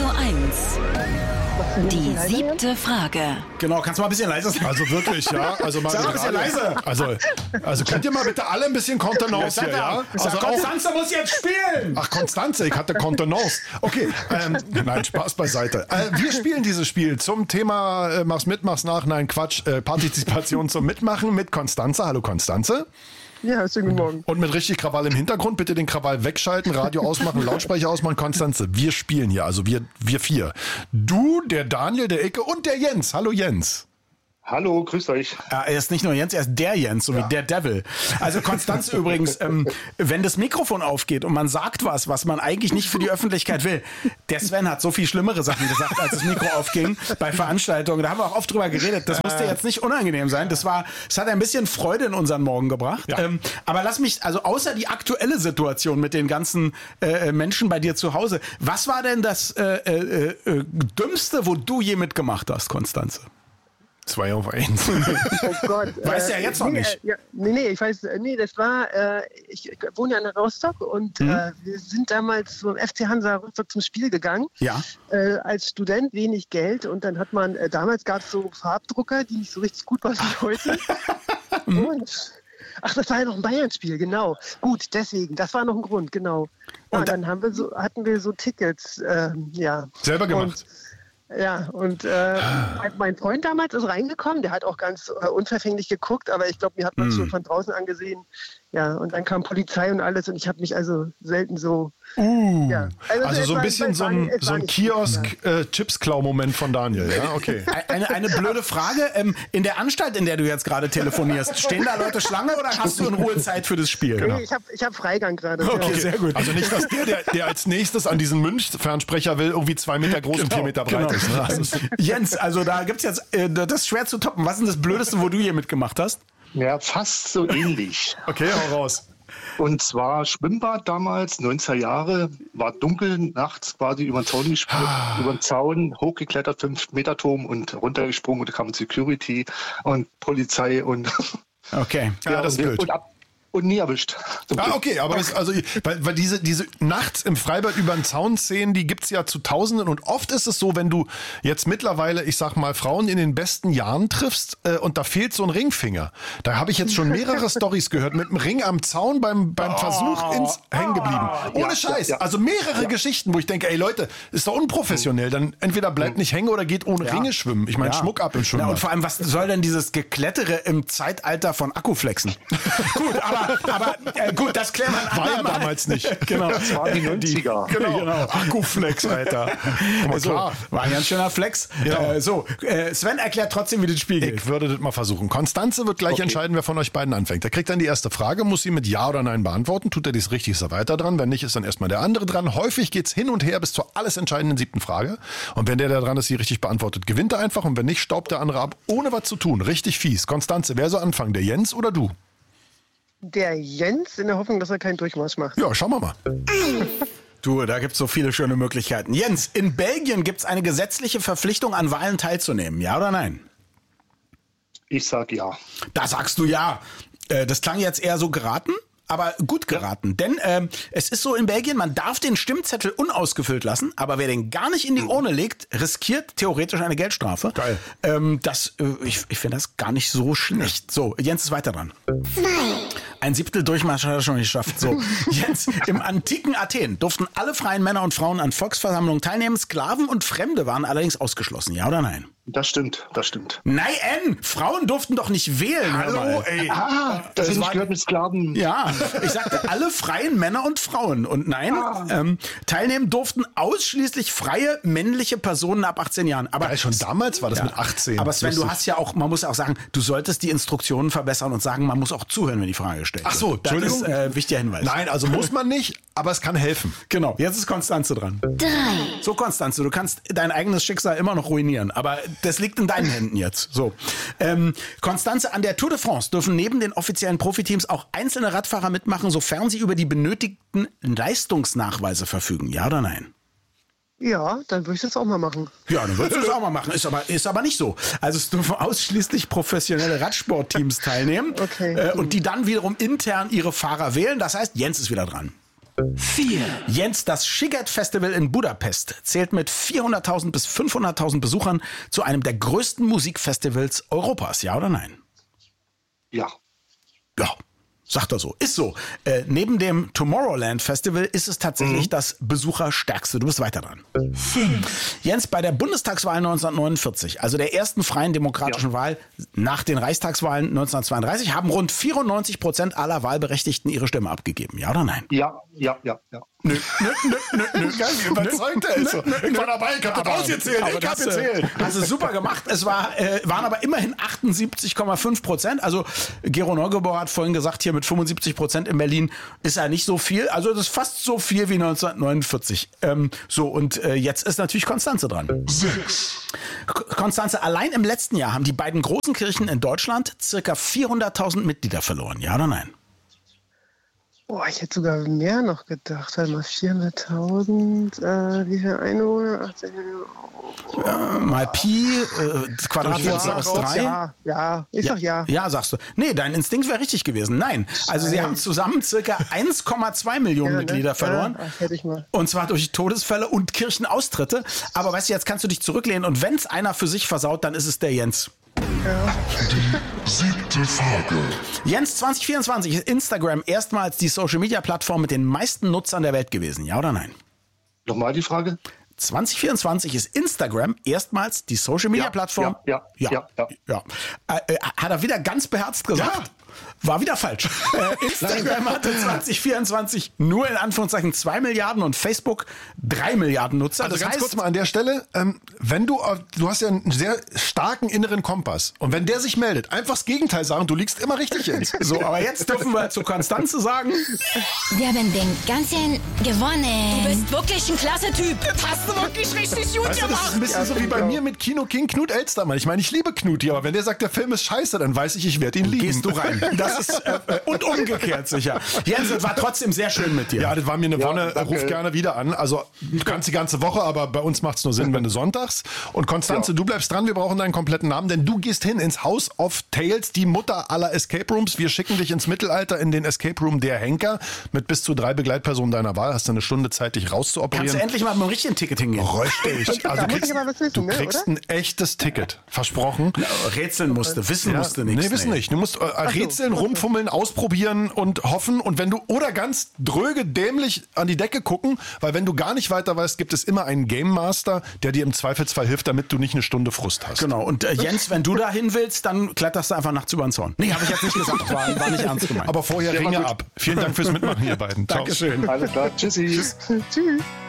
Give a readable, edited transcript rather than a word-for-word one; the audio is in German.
Radio 1. Die 7. Frage. Genau, kannst du mal ein bisschen leiser sein? Also wirklich, ja. Also mal Sag mal ein bisschen leiser. Also könnt ihr mal bitte alle ein bisschen Kontenance hier, ja? Also Konstanze muss jetzt spielen. Ach, Konstanze, ich hatte Kontenance. Okay, nein, Spaß beiseite. Wir spielen dieses Spiel zum Thema mach's mit, mach's nach, nein, Quatsch, Partizipation zum Mitmachen mit Konstanze. Hallo Konstanze. Ja, schönen guten Morgen. Und mit richtig Krawall im Hintergrund, bitte den Krawall wegschalten, Radio ausmachen, Lautsprecher ausmachen. Konstanze, wir spielen hier, also wir 4. Du, der Daniel, der Icke und der Jens. Hallo Jens. Hallo, grüßt euch. Er ist nicht nur Jens, er ist der Jens, so wie der Devil. Also Konstanze übrigens, wenn das Mikrofon aufgeht und man sagt was man eigentlich nicht für die Öffentlichkeit will. Der Sven hat so viel schlimmere Sachen gesagt, als das Mikro aufging bei Veranstaltungen. Da haben wir auch oft drüber geredet. Das musste jetzt nicht unangenehm sein. Es hat ein bisschen Freude in unseren Morgen gebracht. Ja. Aber lass mich, also außer die aktuelle Situation mit den ganzen Menschen bei dir zu Hause, was war denn das Dümmste, wo du je mitgemacht hast, Konstanze? 2 auf 1. Oh Gott. Weißt du ja jetzt noch nicht. Ich weiß, das war, ich wohne ja in Rostock und wir sind damals zum FC Hansa Rostock zum Spiel gegangen. Ja. Als Student wenig Geld und dann hat man, damals gab es so Farbdrucker, die nicht so richtig gut waren wie heute. Und, ach, das war ja noch ein Bayern-Spiel, genau. Gut, deswegen, das war noch ein Grund, genau. Und dann hatten wir so Tickets, ja. Selber gemacht. Und mein Freund damals ist reingekommen, der hat auch ganz unverfänglich geguckt, aber ich glaube, mir hat man es schon von draußen angesehen. Ja, und dann kam Polizei und alles und ich habe mich also selten so... Ja. Also so ein bisschen so ein Kiosk-Chips-Klau-Moment von Daniel, ja, okay. Eine blöde Frage, in der Anstalt, in der du jetzt gerade telefonierst, stehen da Leute Schlange oder hast du in Ruhe Zeit für das Spiel? Genau. Nee, ich hab Freigang gerade. Okay, sehr gut. Also nicht, dass der als nächstes an diesen Münch-Fernsprecher will, irgendwie 2 Meter groß und 4 Meter breit ist. Ne? Also Jens, also da gibt's jetzt, das ist schwer zu toppen. Was ist das Blödeste, wo du hier mitgemacht hast? Ja, fast so ähnlich. Okay, hau raus. Und zwar Schwimmbad damals, 90er Jahre, war dunkel, nachts quasi über den Zaun hochgeklettert, 5-Meter-Turm und runtergesprungen und da kam Security und Polizei und... Okay, ja, das ist blöd. Und nie erwischt. Okay, aber weil diese nachts im Freibad über den Zaun Szenen, die gibt's ja zu Tausenden und oft ist es so, wenn du jetzt mittlerweile, ich sag mal, Frauen in den besten Jahren triffst und da fehlt so ein Ringfinger. Da habe ich jetzt schon mehrere Storys gehört mit dem Ring am Zaun beim Versuch ins hängen geblieben. Ohne Scheiß. Ja. Also mehrere Geschichten, wo ich denke, ey Leute, ist doch unprofessionell. Dann entweder bleibt nicht hängen oder geht ohne Ringe schwimmen. Ich meine, Schmuck ab im Schwimmbad. Und vor allem, was soll denn dieses Geklettere im Zeitalter von Akkuflexen? Gut, aber gut, das klären wir war ja damals nicht. Genau. Das waren die 90er. Genau. Akkuflex, Alter. War ein ganz schöner Flex. Ja. Sven erklärt trotzdem, wie das Spiel geht. Ich würde das mal versuchen. Konstanze wird gleich entscheiden, wer von euch beiden anfängt. Der kriegt dann die erste Frage, muss sie mit Ja oder Nein beantworten. Tut er dies richtig, ist er weiter dran. Wenn nicht, ist dann erstmal der andere dran. Häufig geht's hin und her bis zur alles entscheidenden 7. Frage. Und wenn der dran ist, sie richtig beantwortet, gewinnt er einfach. Und wenn nicht, staubt der andere ab, ohne was zu tun. Richtig fies. Konstanze, wer soll anfangen? Der Jens oder du? Der Jens, in der Hoffnung, dass er keinen Durchmarsch macht. Ja, schauen wir mal. Du, da gibt's so viele schöne Möglichkeiten. Jens, in Belgien gibt's eine gesetzliche Verpflichtung, an Wahlen teilzunehmen. Ja oder nein? Ich sag ja. Da sagst du ja. Das klang jetzt eher so geraten, aber gut geraten. Denn es ist so in Belgien, man darf den Stimmzettel unausgefüllt lassen, aber wer den gar nicht in die Urne legt, riskiert theoretisch eine Geldstrafe. Geil. Ich finde das gar nicht so schlecht. So, Jens ist weiter dran. 2. Ein 7. Durchmarsch hat er schon geschafft. So, Jens, im antiken Athen durften alle freien Männer und Frauen an Volksversammlungen teilnehmen. Sklaven und Fremde waren allerdings ausgeschlossen. Ja oder nein? Das stimmt. Nein, Frauen durften doch nicht wählen. Hallo, ey. Das habe ich gehört mit Sklaven. Ja, ich sagte alle freien Männer und Frauen. Und nein, teilnehmen durften ausschließlich freie männliche Personen ab 18 Jahren. Aber schon damals war das mit 18. Aber Sven, du hast ja auch, man muss ja auch sagen, du solltest die Instruktionen verbessern und sagen, man muss auch zuhören, wenn die Frage gestellt wird. Ach so, Entschuldigung. Das ist wichtiger Hinweis. Nein, also muss man nicht, aber es kann helfen. Genau, jetzt ist Konstanze dran. 3. So, Konstanze, du kannst dein eigenes Schicksal immer noch ruinieren, aber das liegt in deinen Händen jetzt. So, Konstanze, an der Tour de France dürfen neben den offiziellen Profiteams auch einzelne Radfahrer mitmachen, sofern sie über die benötigten Leistungsnachweise verfügen. Ja oder nein? Ja, dann würde ich das auch mal machen. Ja, dann würdest du das auch mal machen. Ist aber nicht so. Also es dürfen ausschließlich professionelle Radsportteams teilnehmen. Okay. Und die dann wiederum intern ihre Fahrer wählen. Das heißt, Jens ist wieder dran. 4, Jens, das Sziget Festival in Budapest zählt mit 400.000 bis 500.000 Besuchern zu einem der größten Musikfestivals Europas. Ja oder nein? Ja. Ja. Sagt er so. Ist so. Neben dem Tomorrowland Festival ist es tatsächlich das besucherstärkste. Du bist weiter dran. 5. Jens, bei der Bundestagswahl 1949, also der ersten freien demokratischen Wahl nach den Reichstagswahlen 1932, haben rund 94% aller Wahlberechtigten ihre Stimme abgegeben. Ja oder nein? Ja. Nö. Wie überzeugt er ist. Ich war dabei, ich hab das ausgezählt. Ich hab gezählt. Hast du super gemacht. Es waren aber immerhin 78,5%. Also Gero Neugebauer hat vorhin gesagt, hier mit 75% in Berlin ist ja nicht so viel. Also das ist fast so viel wie 1949. Und jetzt ist natürlich Konstanze dran. 6, Konstanze, allein im letzten Jahr haben die beiden großen Kirchen in Deutschland circa 400.000 Mitglieder verloren. Ja oder nein? Boah, ich hätte sogar mehr noch gedacht. Warte mal, 400.000, wie viele Einwohner? 18, Mal Pi, Quadratwurzel aus 3. Ja, ich sag ja. Ja, sagst du. Nee, dein Instinkt wäre richtig gewesen. Nein, also sie haben zusammen circa 1,2 Millionen Mitglieder verloren. Ja, hätte ich mal. Und zwar durch Todesfälle und Kirchenaustritte. Aber weißt du, jetzt kannst du dich zurücklehnen und wenn es einer für sich versaut, dann ist es der Jens. Ja. 7. Frage. Jens, 2024 ist Instagram erstmals die Social-Media-Plattform mit den meisten Nutzern der Welt gewesen. Ja oder nein? Nochmal die Frage? 2024 ist Instagram erstmals die Social-Media-Plattform. Ja. Hat er wieder ganz beherzt gesagt? Ja. War wieder falsch. Instagram hatte 2024 nur in Anführungszeichen 2 Milliarden und Facebook 3 Milliarden Nutzer. Also das ganz heißt, kurz mal an der Stelle, wenn du hast ja einen sehr starken inneren Kompass und wenn der sich meldet, einfach das Gegenteil sagen, du liegst immer richtig ins. so, aber jetzt dürfen wir zu Konstanze sagen, Wir haben den ganzen gewonnen. Du bist wirklich ein klasse Typ. Das hast du wirklich richtig gut Weißt du, das ist ein bisschen so wie bei mir mit Kino King Knut Elstermann. Ich meine, ich liebe Knuti, aber wenn der sagt, der Film ist scheiße, dann weiß ich werde ihn lieben. gehst du rein. Das ist, und umgekehrt sicher. Jens, es war trotzdem sehr schön mit dir. Ja, das war mir eine Wonne. danke. Ruf gerne wieder an. Also du kannst die ganze Woche, aber bei uns macht es nur Sinn, wenn du sonntags. Und Konstanze, du bleibst dran. Wir brauchen deinen kompletten Namen, denn du gehst hin ins House of Tales, die Mutter aller Escape Rooms. Wir schicken dich ins Mittelalter in den Escape Room der Henker mit bis zu 3 Begleitpersonen deiner Wahl. Hast du eine Stunde Zeit, dich rauszuoperieren. Kannst du endlich mal mit einem richtigen Ticket hingehen? Richtig. Also Da muss ich aber was wissen, du ne, kriegst oder? ein echtes Ticket. Versprochen. Rätseln musste, wissen musste nichts. Nee, wissen nicht. Du musst rätseln, rumfummeln, ausprobieren und hoffen. Und wenn du, oder ganz dröge, dämlich an die Decke gucken, weil wenn du gar nicht weiter weißt, gibt es immer einen Game Master, der dir im Zweifelsfall hilft, damit du nicht eine Stunde Frust hast. Genau. Und Jens, wenn du da hin willst, dann kletterst du einfach nachts über den Zaun. Nee, habe ich jetzt nicht gesagt. War nicht ernst gemeint. Aber vorher Ringe ab. Vielen Dank fürs Mitmachen, ihr beiden. Ciao. Dankeschön. Alles klar. Tschüssi. Tschüss.